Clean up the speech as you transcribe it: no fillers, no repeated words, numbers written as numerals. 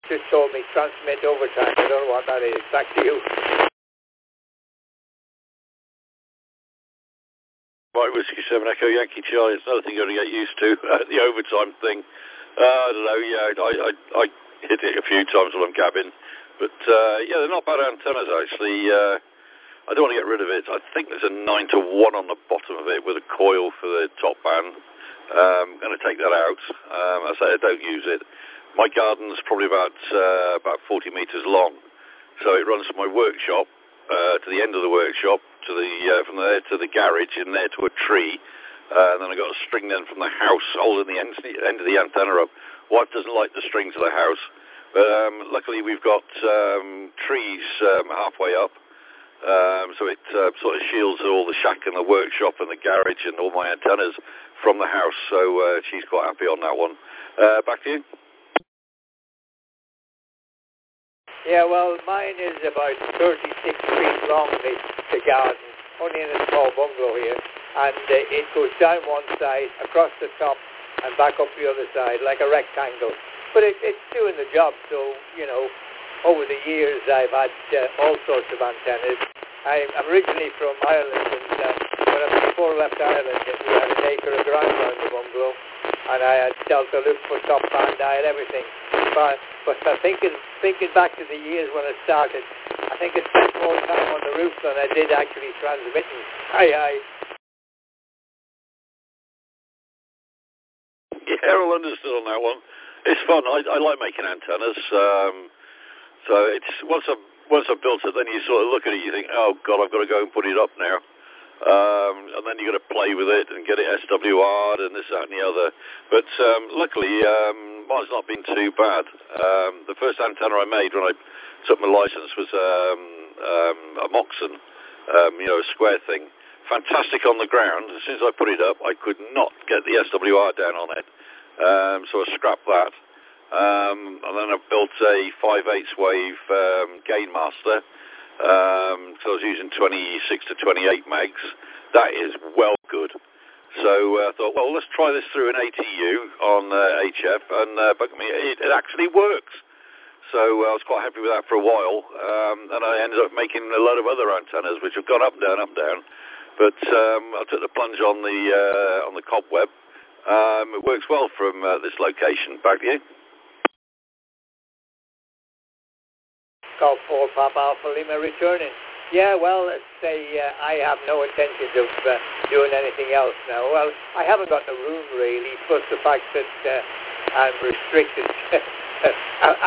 just told me transmit overtime. I don't know what that is. Back to you. Right, Whiskey 7 Echo Yankee Charlie. It's another thing you've got to get used to. The overtime thing. I don't know, yeah, I hit it a few times while I'm gabbing. But, yeah, they're not bad antennas, actually. I don't want to get rid of it. I think there's a 9-to-1 on the bottom of it with a coil for the top band. I'm going to take that out. I say I don't use it. My garden's probably about 40 metres long. So it runs from my workshop to the end of the workshop, to the from there to the garage, and there to a tree. And then I got a string then from the house holding the end of the antenna up. Wife doesn't like the string to the house. Luckily we've got trees halfway up. So it sort of shields all the shack and the workshop and the garage and all my antennas from the house. So she's quite happy on that one. Back to you. Yeah, well, mine is about 36 feet long, the garden, only in a small bungalow here. And it goes down one side, across the top, and back up the other side, like a rectangle. But it's doing the job, so, you know, over the years I've had all sorts of antennas. I'm originally from Ireland, and before I left Ireland, we had an acre of ground around the bungalow, and I had Delta Loop for top band, I had everything. But thinking back to the years when I started, I think I spent more time on the roof than I did actually transmitting. Aye. Yeah, all understood on that one. It's fun. I like making antennas. So it's once I've built it, then you sort of look at it, you think, oh God, I've got to go and put it up now. And then you got to play with it and get it SWR'd and this, that, and the other. But luckily, mine's not been too bad. The first antenna I made when I took my license was a Moxon, a square thing. Fantastic on the ground. As soon as I put it up, I could not get the SWR down on it. So I scrapped that. And then I built a 5/8 wave Gainmaster. So I was using 26 to 28 megs. That is well good. So I thought, well, let's try this through an ATU on HF, and it actually works. So I was quite happy with that for a while, and I ended up making a lot of other antennas, which have gone up, down. But I took the plunge on the cobweb. It works well from this location. Back to you. Golf 4 Papa Alpha Lima returning. Yeah, well, I have no intentions of doing anything else now. Well, I haven't got the room really, plus the fact that I'm restricted.